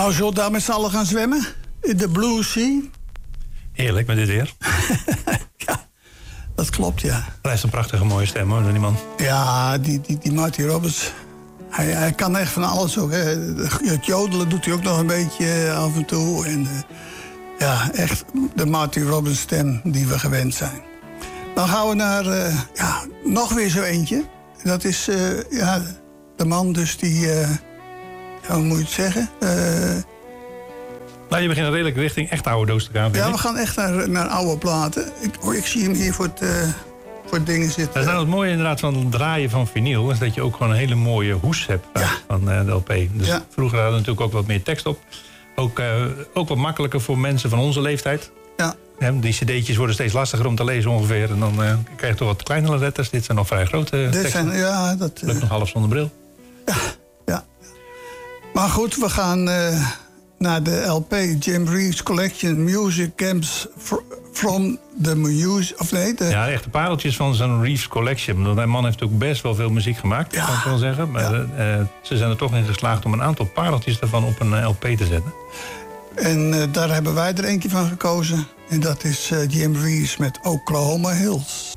Nou, zullen we daar met z'n allen gaan zwemmen? In de Blue Sea? Heerlijk met dit weer. Ja, dat klopt, ja. Hij heeft een prachtige mooie stem, hoor, die man. Ja, die Marty Roberts. Hij kan echt van alles ook. Hè. Het jodelen doet hij ook nog een beetje af en toe. En, ja, echt de Marty Roberts stem die we gewend zijn. Dan gaan we naar nog weer zo eentje. Dat is de man dus die... hoe moet je het zeggen? Nou, je begint redelijk richting echt oude doos te gaan. Ja, we gaan echt naar oude platen. Ik zie hem hier voor het dingen zitten. Dat is nou het mooie inderdaad van het draaien van vinyl. Is dat je ook gewoon een hele mooie hoes hebt van de LP. Dus vroeger hadden we natuurlijk ook wat meer tekst op. Ook wat makkelijker voor mensen van onze leeftijd. Ja. Die cd'tjes worden steeds lastiger om te lezen ongeveer. En dan krijg je toch wat kleinere letters. Dit zijn nog vrij grote teksten. Lukt nog half zonder bril. Ja. Maar goed, we gaan naar de LP Jim Reeves Collection Music Camps from the Muse. Of nee? Ja, echt de pareltjes van zijn Reeves Collection. Want die man heeft ook best wel veel muziek gemaakt, kan ik wel zeggen. Maar ze zijn er toch in geslaagd om een aantal pareltjes daarvan op een LP te zetten. En daar hebben wij er eentje van gekozen. En dat is Jim Reeves met Oklahoma Hills.